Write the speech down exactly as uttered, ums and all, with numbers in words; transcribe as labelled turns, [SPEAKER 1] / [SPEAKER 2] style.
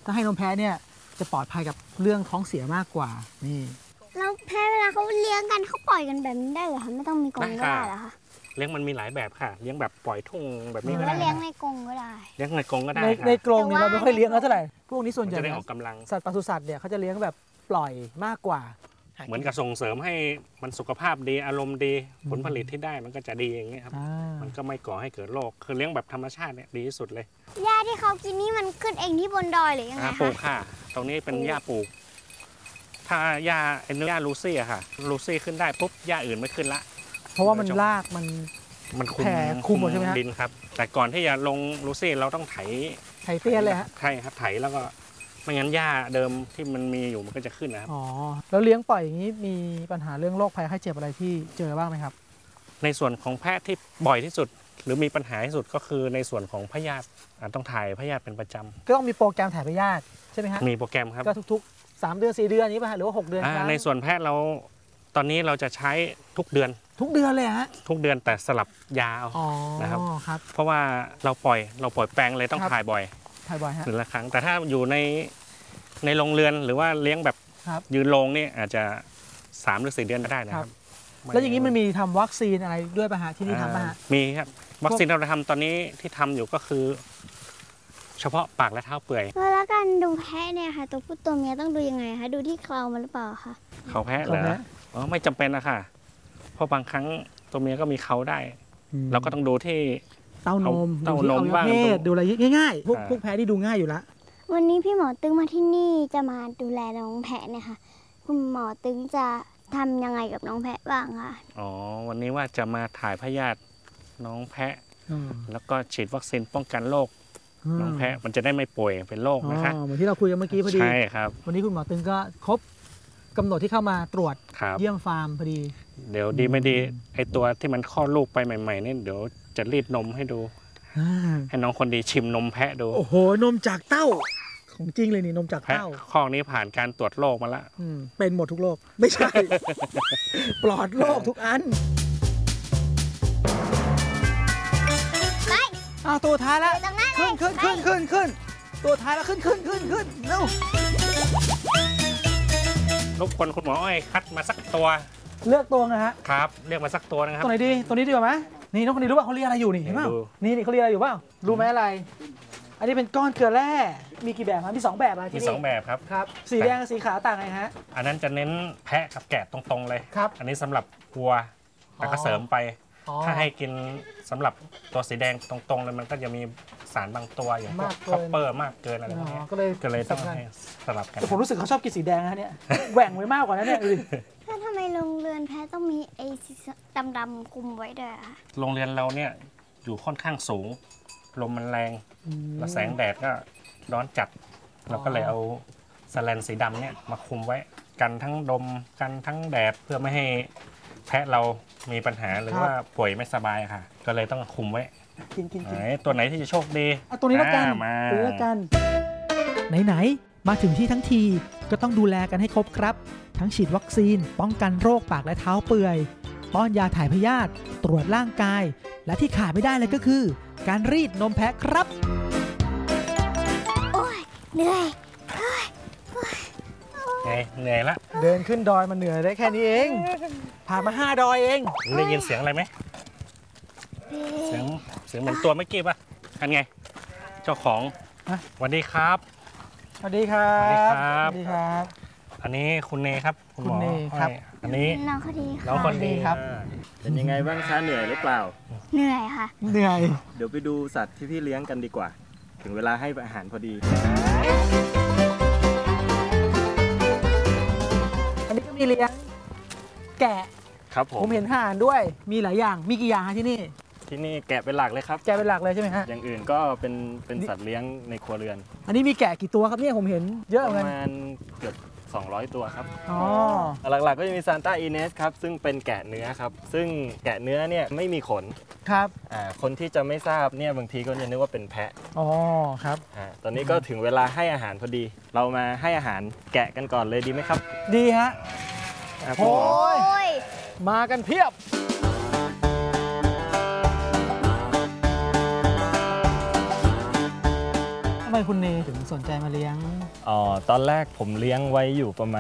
[SPEAKER 1] ถ้าให้นมแพะเนี่ยจะปลอดภัยกับเรื่องท้องเสียมากกว่านี่
[SPEAKER 2] แล้วแพะเวลาเขาเลี้ยงกันเขาปล่อยกันแบบนี้ได้เหรอคะไม่ต้องมีกรงก็ได้เหรอคะ
[SPEAKER 3] เลี้ยงมันมีหลายแบบค่ะเลี้ยงแบบปล่อยทุ่งแบบนี้ก็ได้
[SPEAKER 2] แล้วเลี้ยงในกรงก็ได้
[SPEAKER 3] เลี้ยงในกรงก็ได้
[SPEAKER 1] ในกรงนี่เราไม่ค่อยเลี้ยงเท่าไหร่พวกนี้ส่วนใหญ่
[SPEAKER 3] จะได้ออกกำลัง
[SPEAKER 1] สัตว์ปศุสัตว์เนี่ยเขาจะเลี้ยงแบบปล่อยมากกว่า
[SPEAKER 3] เหมือนกับส่งเสริมให้มันสุขภาพดีอารมณ์ดีผลผลิตที่ได้มันก็จะดีอย่างเงี้ยครับมันก็ไม่ก่อให้เกิดโรคคือเลี้ยงแบบธรรมชาติเนี่ยดีที่สุดเลย
[SPEAKER 2] หญ้าที่เขากินนี่มันขึ้นเองที่บนดอยหรือยังไงคะ
[SPEAKER 3] ปลูกค่ะตรงนี้เป็นหญ้าปลูกถ้าหญ้าเอ็นหญ้าลูซี่อะค่ะลูซี่ขึ้นได้ปุ๊บหญ้าอื่นไม่ขึ้นละ
[SPEAKER 1] เพราะว่ามันรากมัน
[SPEAKER 3] มันคุม
[SPEAKER 1] คุมหมดใช่ไหม
[SPEAKER 3] ดินครับแต่ก่อนที่จะลงลูซี่เราต้องไถ
[SPEAKER 1] ไถเตี้ยเลยฮะ
[SPEAKER 3] ใช่ครับไถแล้วก็ไม่งั้นหญ้าเดิมที่มันมีอยู่มันก็จะขึ้นนะครับ
[SPEAKER 1] อ๋อแล้วเลี้ยงปล่อยอย่างนี้มีปัญหาเรื่องโรคภัยไข้เจ็บอะไรที่เจอบ้างไหมครับ
[SPEAKER 3] ในส่วนของแพะที่บ่อยที่สุดหรือมีปัญหาที่สุดก็คือในส่วนของพยาธิต้องถ่ายพยาธิเป็นประจำ
[SPEAKER 1] ก็ต้องมีโปรแกรมถ่ายพยาธิใช่ไหมฮะ
[SPEAKER 3] มีโปรแกรมครับ
[SPEAKER 1] ก็ทุกๆสามเดือนสี่เดือนนี้ป่ะหรือว่าหกเดือน
[SPEAKER 3] ในส่วนแพะเราตอนนี้เราจะใช้ทุกเดือน
[SPEAKER 1] ทุกเดือนเลยฮะ
[SPEAKER 3] ทุกเดือนแต่สลับยานะครับเพราะว่าเราปล่อยเราปล่อยแปลงเลยต้องถ่ายบ่อย
[SPEAKER 1] ถ่ายบ่อยฮะ
[SPEAKER 3] หรือละครั้งแต่ถ้าอยู่ในในโรงเรือนหรือว่าเลี้ยงแบบยืนโรงนี่อาจจะสามหรือสี่เดือนก็ได้นะครับ
[SPEAKER 1] แล้วอย่างนี้มันมีทำวัคซีนอะไรด้วยป่ะฮะที่นี่ทำป่ะฮะ
[SPEAKER 3] มีครับวัคซีนเราทำตอนนี้ที่ทำอยู่ก็คือเฉพาะปากและเท้าเปื่อย
[SPEAKER 2] แล้วการดูแพะเนี่ยค่ะตัวผู้ตัวเมียต้องดูยังไงคะดูที่เครามันหรือเปล่าคะ
[SPEAKER 3] เขาแพะเหรออ๋อไม่จำเป็นนะคะเพราะบางครั้งตัวเมียก็มีเขาได้เราก็ต้องดูที่
[SPEAKER 1] เต้านม
[SPEAKER 3] เต้านมบ้าง
[SPEAKER 1] ดูอะไรง่ายๆพวกพวกแพะที่ดูง่ายอยู่แล้ว
[SPEAKER 2] วันนี้พี่หมอตึงมาที่นี่จะมาดูแลน้องแพะเนี่ยค่ะคุณหมอตึงจะทำยังไงกับน้องแพะบ้างคะ
[SPEAKER 3] อ๋อวันนี้ว่าจะมาถ่ายพยาธิน้องแพะแล้วก็ฉีดวัคซีนป้องกันโรคน้องแพะมันจะได้ไม่ป่วยเป็นโรคนะคะ
[SPEAKER 1] เหมือนที่เราคุยกันเมื่อกี้พอดี
[SPEAKER 3] ใช่ครับ
[SPEAKER 1] วันนี้คุณหมอตึงก็ครบกำหนดที่เข้ามาตรวจเยี่ยมฟาร์มพอดี
[SPEAKER 3] เดี๋ยวดีไม่ดีไอตัวที่มันคลอดลูกไปใหม่ๆนี่เดี๋ยวจะรีดนมให้ดูให้น้องคนดีชิมนมแพะดู
[SPEAKER 1] โอ้โหนมจากเต้าของจริงเลยนี่นมจากเต้า
[SPEAKER 3] ข้อนี้ผ่านการตรวจโรคมาแล้ว
[SPEAKER 1] เป็นหมดทุกโรคไม่ใช่ ปลอดโรคทุกอัน
[SPEAKER 2] ไป
[SPEAKER 1] อ้าวตัวท้ายแล้วขึ้นขึ้นขึ้นขึ้นขึ้นตัวท้ายแล้วขึ้นขึ้นขึ้นขึ้นเร็ว
[SPEAKER 3] รบกวนคุณหมออ้อยคัดมาสักตัว
[SPEAKER 1] เลือกตัวนะฮะ
[SPEAKER 3] ครับเลือกมาสักตัวนะครับ
[SPEAKER 1] ตัวไหนดีตัวนี้ดีกว่าไหมนี่น้องคนนี้รู้ป่ะเขาเรียกอะไรอยู่นี่เห็นป่ะนี่นี่เขาเรียกอะไรอยู่ป่ะรู้ไหมอะไรอันนี้เป็นก้อนเกลือแร่มีกี่แบบครับมีสองแบบอะไรที่
[SPEAKER 3] นี่มีสองแบบครับ
[SPEAKER 1] ครับสีแดงกับสีขาวต่างไงฮะ
[SPEAKER 3] อันนั้นจะเน้นแพะกับแกะตรงๆเลย
[SPEAKER 1] ครับ
[SPEAKER 3] อันนี้สำหรับวัวแต่ก็เสริมไปถ้าให้กินสำหรับตัวสีแดงตรงๆเลยมันก็จะมีสารบางตัวอย่างพวกคอปเปอร์มากเกินอะไรแบบนี้
[SPEAKER 1] ก็เลย
[SPEAKER 3] ก็เลยต้องให้สลับกัน
[SPEAKER 1] แต่ผมรู้สึกเขาชอบกินสีแดงนะเนี่ยแหว่งไว้มากกว่านั้นเนี่ยดูดิ
[SPEAKER 2] ถ้าทำไมโรงเรือนแพะต้องมีไอ้ดำๆคุมไว้ด้วยอะ
[SPEAKER 3] โรงเรือนเราเนี่ยอยู่ค่อนข้างสูงลมมันแรงแล้วแสงแดดก็ร้อนจัดเราก็เลยเอาแสแลนสีดำเนี่ยมาคุมไว้กันทั้งลมกันทั้งแดดเพื่อไม่ให้แพะเรามีปัญหาหรือว่าป่วยไม่สบายค่ะก็เลยต้องคุมไว้
[SPEAKER 1] กินกิน
[SPEAKER 3] ไหนตัวไหนที่จะโชคดี
[SPEAKER 1] เอาตัวนี้แล้วกันตัวนี้แล้วกันไหนๆมาถึงที่ทั้งทีก็ต้องดูแลกันให้ครบครับทั้งฉีดวัคซีนป้องกันโรคปากและเท้าเปื่อยป้อนยาถ่ายพยาธิตรวจร่างกายและที่ขาดไม่ได้เลยก็คือการรีดนมแพะครับ
[SPEAKER 2] โอ้ยเหนื่อย
[SPEAKER 3] ไงเหนื่อยละ
[SPEAKER 1] เดินขึ้นดอยมันเหนื่อยได้แค่นี้เองผ่านมาห้าดอยเอง
[SPEAKER 3] ได้ยินเสียงอะไรไหมเสียงเสียงเหมือนตัวเมื่อกี้ป่ะอันไงเจ้าของสวัสดีครับ
[SPEAKER 1] สวัสดีครับสวัสดีครับ
[SPEAKER 3] อันนี้คุณเนครับ
[SPEAKER 1] คุณหมอครับ
[SPEAKER 3] อันนี้
[SPEAKER 2] น้องคนดี
[SPEAKER 3] น้องคนดีครับ
[SPEAKER 4] เป็นยังไงบ้างคะเหนื่อยหรือเปล่า
[SPEAKER 2] เหนื่อยค่ะ
[SPEAKER 1] เหนื่อย
[SPEAKER 4] เดี๋ยวไปดูสัตว์ที่พี่เลี้ยงกันดีกว่าถึงเวลาให้อาหารพอดี
[SPEAKER 1] อันนี้ก็มีเลี้ยงแกะ
[SPEAKER 3] ครับผม
[SPEAKER 1] ผมเห็นห่านด้วยมีหลายอย่างมีกี่อย่างฮะที่นี่
[SPEAKER 4] ที่นี่แกะเป็นหลักเลยครับ
[SPEAKER 1] แกะเป็นหลักเลยใช่ไหมฮะ
[SPEAKER 4] อย่างอื่นก็เป็นเป็นสัตว์เลี้ยงในครัวเรือน
[SPEAKER 1] อันนี้มีแกะกี่ตัวครับเนี่ยผมเห็นเยอะเหมือนกัน
[SPEAKER 4] ประมาณเกือบสองร้อยตัวครับ
[SPEAKER 1] อ๋อ
[SPEAKER 4] หลักๆก็จะมีซานต้าอีเนสครับซึ่งเป็นแกะเนื้อครับซึ่งแกะเนื้อเนี่ยไม่มีขน
[SPEAKER 1] ครับ
[SPEAKER 4] อ่าคนที่จะไม่ทราบเนี่ยบางทีก็จะนึกว่าเป็นแพะ
[SPEAKER 1] อ๋อครับ
[SPEAKER 4] อ่าตอนนี้ก็ถึงเวลาให้อาหารพอดีเรามาให้อาหารแกะกันก่อนเลยดีไหมครับ
[SPEAKER 1] ดีฮะ
[SPEAKER 2] โอ้ย
[SPEAKER 1] มากันเพียบทำไมไมคุณเนถึงสนใจมาเลี้ยง
[SPEAKER 4] อ๋อตอนแรกผมเลี้ยงไว้อยู่ประมาณ